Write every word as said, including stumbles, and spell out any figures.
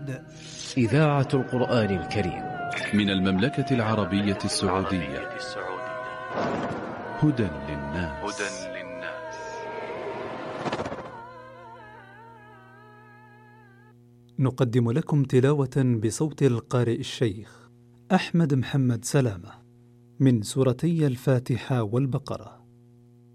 محمد. إذاعة القرآن الكريم من المملكة العربية السعودية. هدى للناس. نقدم لكم تلاوة بصوت القارئ الشيخ أحمد محمد سلامة من سورتي الفاتحة والبقرة.